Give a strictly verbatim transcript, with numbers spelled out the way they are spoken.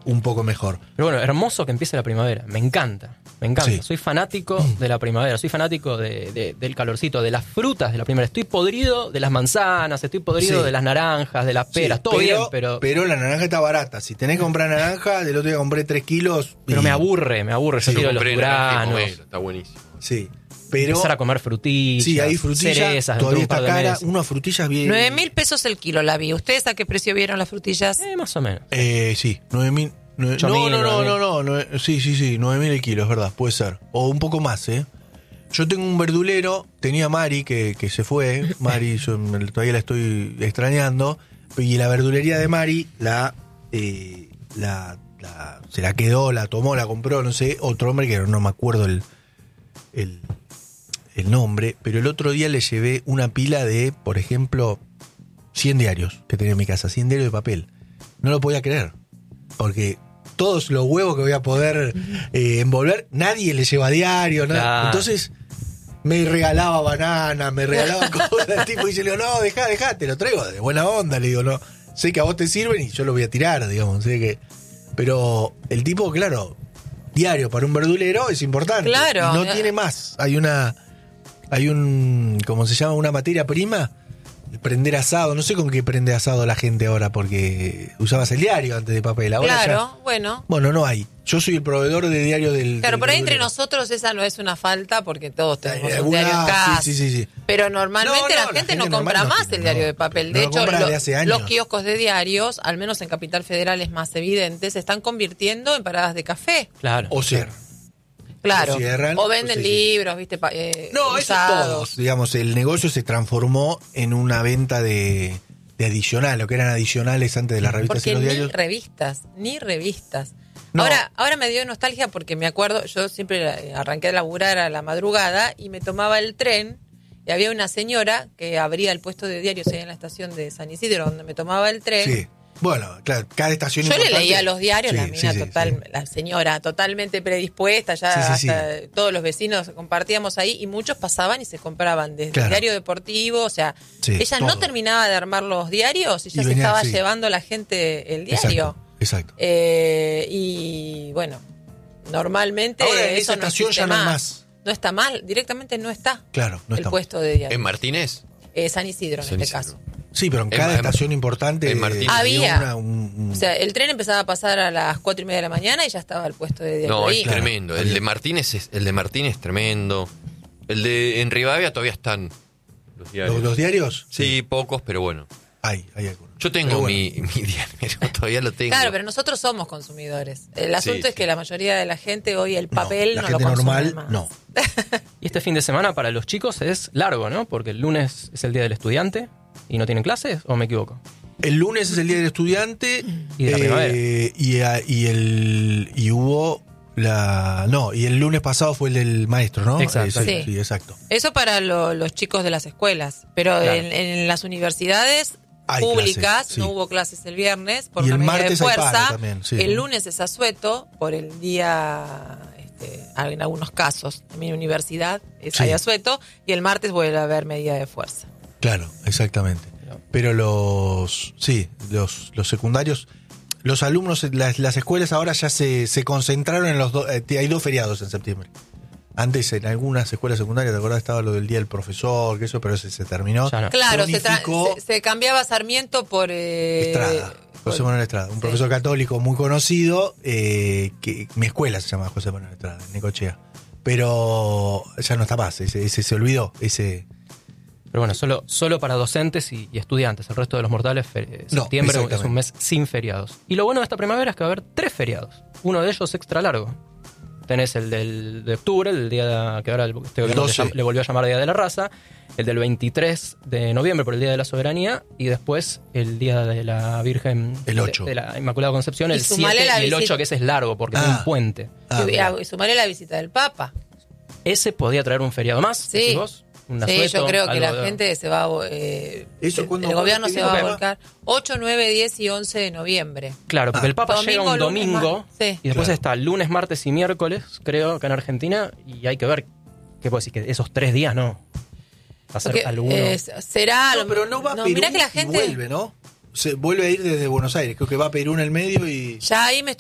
un poco mejor. Pero bueno, hermoso que empiece la primavera. Me encanta, me encanta. Sí. Soy fanático de la primavera, soy fanático de, de, del calorcito, de las frutas de la primavera. Estoy podrido de las manzanas, estoy podrido Sí. de las naranjas, de las peras, Sí, todo pero, bien, pero... Pero la naranja está barata. Si tenés que comprar naranja, del otro día compré tres kilos. Pero y- me aburre, me aburre. Yo Sí, quiero los compré naranja y duranos, comelo, está buenísimo. Sí. Pero empezar a comer frutillas, sí, hay frutillas, cerezas, dentro todavía de un par está de cara, meses. unas frutillas bien. nueve mil pesos el kilo la vi. ¿Ustedes a qué precio vieron las frutillas? Eh, más o menos. Eh, sí, nueve mil. Nueve, Ocho no, mil, no, no, nueve no, mil. no, nueve- sí, sí, sí, nueve mil el kilo, es verdad, puede ser. O un poco más, ¿eh? Yo tengo un verdulero, tenía Mari, que, que se fue, Mari, yo me- todavía la estoy extrañando, y la verdulería de Mari, la, eh, la, la- se la quedó, la tomó, la compró, no sé, otro hombre que no me acuerdo el, el, el nombre, pero el otro día le llevé una pila de, por ejemplo, cien diarios que tenía en mi casa, cien diarios de papel. No lo podía creer. Porque todos los huevos que voy a poder eh, envolver, nadie le lleva diario. Nada. Claro. Entonces me regalaba banana, me regalaba cosas. El tipo dice, le digo, no, dejá, dejá, te lo traigo de buena onda. Le digo, no, sé que a vos te sirven y yo lo voy a tirar, digamos. Sé que... Pero el tipo, claro, diario para un verdulero es importante. Claro. Y no tiene más. Hay una, hay un, ¿cómo se llama? Una materia prima. Prender asado, no sé con qué prende asado la gente ahora, porque usabas el diario antes de papel. Ahora Claro, ya- bueno. bueno, no hay. Yo soy el proveedor de diario del. Claro, del por ahí entre verdulero. nosotros esa no es una falta porque todos tenemos Eh, un alguna- diario en casa. sí, sí, sí, sí. Pero normalmente No, no, la, la gente gente no normal compra no más tiene, el diario no. de papel. No De lo hecho, compra lo- de hace años. los kioscos de diarios, al menos en Capital Federal es más evidente, se están convirtiendo en paradas de café. Claro. O cierran. Claro. O cierran, o venden sí, sí. libros, viste, pa- eh, No, eso usados. todos. Digamos, el negocio se transformó en una venta de, de adicional, lo que eran adicionales antes de las revistas Porque y los ni diarios. revistas, ni revistas. No. Ahora, ahora me dio nostalgia porque me acuerdo, yo siempre eh, arranqué a laburar a la madrugada y me tomaba el tren y había una señora que abría el puesto de diarios ahí en la estación de San Isidro donde me tomaba el tren. Sí. Bueno, claro, cada estación Yo le importante- leía los diarios, Sí, la sí, mina sí, total, sí. la señora totalmente predispuesta, ya Sí, sí, sí. hasta todos los vecinos compartíamos ahí y muchos pasaban y se compraban desde Claro. el diario deportivo, o sea, Sí, ella no todo. terminaba de armar los diarios y ya Y se venía, estaba sí. llevando la gente el diario. Exacto, exacto. Eh, y bueno, normalmente Ahora en eso esa no estación existe ya no hay más. más. No está mal, directamente no está Claro, no el está. puesto de diario. ¿En Martínez? Eh, San Isidro en San este Isidro. caso. Sí, pero en En- cada en- estación importante en Martínez. Había. una- un- un- O sea, el tren empezaba a pasar a las cuatro y media de la mañana y ya estaba el puesto de diario No, ahí. es tremendo. El de Martínez es, el de Martínez es tremendo. El de en Rivadavia todavía están los diarios. ¿Los, los diarios? Sí, pocos, pero bueno. Hay, hay algunos. Yo tengo Pero bueno. mi, mi diario, todavía lo tengo. Claro, pero nosotros somos consumidores. El Sí, asunto es que sí. la mayoría de la gente hoy el No, papel la no, gente lo consume normal, más. no. Y este fin de semana para los chicos es largo, ¿no? Porque el lunes es el día del estudiante y no tienen clases, ¿o me equivoco? El lunes es el día del estudiante Y de la primavera. y, a- y el y hubo la no y el lunes pasado fue el del maestro, ¿no? Exacto. Eh, sí, Sí. sí, exacto. Eso para lo- los chicos de las escuelas. Pero Claro. en, en las universidades Hay públicas clases, sí. no hubo clases el viernes por Y una el medida de martes hay paro fuerza. también, sí. El lunes es asueto por el día, este, en algunos casos, en mi universidad es Sí. hay asueto y el martes vuelve a haber medida de fuerza. Claro, exactamente. Pero los sí, los los secundarios, los alumnos, las, las escuelas ahora ya se, se concentraron en los dos, eh, hay dos feriados en septiembre. Antes en algunas escuelas secundarias, ¿te acordás? Estaba lo del Día del Profesor, que eso, pero ese se terminó. Ya no. Claro, se, tra- Unificó se- se cambiaba Sarmiento por... eh, Estrada, por- José Manuel Estrada, un sí. profesor católico muy conocido, eh, que mi escuela se llama José Manuel Estrada, en Necochea. Pero ya no está más, ese, ese se olvidó, ese... Pero bueno, solo, solo para docentes y, y estudiantes. El resto de los mortales, fe- eh, No, septiembre es exactamente. un mes sin feriados. Y lo bueno de esta primavera es que va a haber tres feriados. Uno de ellos extra largo. Tenés el del, de octubre, el día que ahora el, este gobierno le, doce. llam- le volvió a llamar Día de la Raza. El del veintitrés de noviembre por el Día de la Soberanía. Y después el Día de la Virgen... El ocho. De, de la Inmaculada Concepción, Y el sumale siete la y el visita- ocho, que ese es largo porque Ah. es un puente. Ah, y, mirá. y sumarle la visita del Papa. Ese podría traer un feriado más, Sí. decís vos. Un Sí, asueto, yo creo que algo la de- gente se va a... Eh, ¿Eso el, cuándo- el gobierno cuándo se va a tiene volcar. ocho, nueve, diez y once de noviembre. Claro, porque Ah. el Papa Domingo, llega un lunes, domingo mar- sí. y después Claro. está lunes, martes y miércoles, creo, acá en Argentina, y hay que ver, ¿qué puedo decir? Que esos tres días no. Va a ser Porque, alguno. eh, será... No, pero no va a Perú mirá que la y gente... vuelve, ¿no? Se vuelve a ir desde Buenos Aires, creo que va a Perú en el medio y... Ya ahí me